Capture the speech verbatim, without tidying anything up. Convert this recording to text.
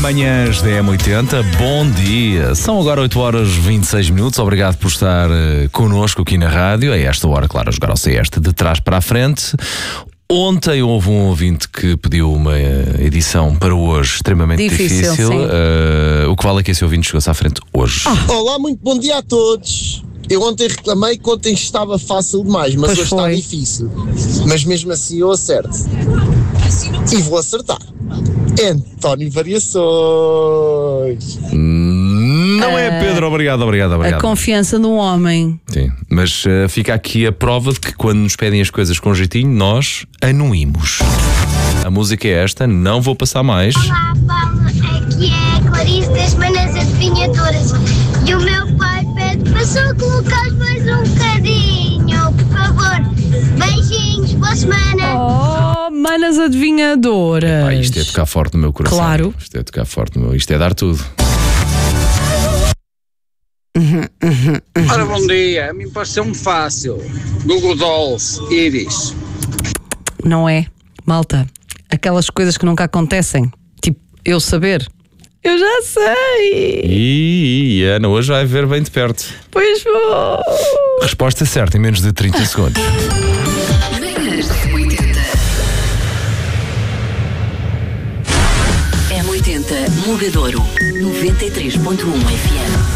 Manhãs da M oitenta, bom dia. São agora oito horas e vinte e seis minutos. Obrigado por estar uh, connosco aqui na rádio. A esta hora, claro, a jogar ao Ceste de trás para a frente. Ontem houve um ouvinte que pediu uma edição para hoje extremamente difícil. difícil. Uh, o que vale é que esse ouvinte chegou-se à frente hoje. Ah. Olá, muito bom dia a todos. Eu ontem reclamei que ontem estava fácil demais, mas pois hoje foi. Está difícil. Mas mesmo assim eu acerto. E vou acertar. António Variações. Não é, Pedro, obrigado, obrigado, obrigado. A confiança no homem. Sim, mas uh, fica aqui a prova de que quando nos pedem as coisas com jeitinho, nós anuímos. A música é esta, não vou passar mais. Olá, Paulo, aqui é a Clarice das Manas Adivinhadoras. E o meu pai pede para só colocar mais um bocadinho, por favor. Beijinhos, boa semana. Oh, Manas Adivinhadoras. Ah, isto é tocar forte no meu coração. Claro. Isto é tocar forte no meu... Isto é dar tudo. Uhum, uhum, uhum. Ora, bom dia. A mim pareceu-me fácil. Google Dolls, Iris. Não é, malta. Aquelas coisas que nunca acontecem. Tipo, eu saber. Eu já sei. E, e Ana, hoje vai ver bem de perto. Pois vou. Resposta certa em menos de trinta segundos. M oitenta Mogadouro noventa e três ponto um F M.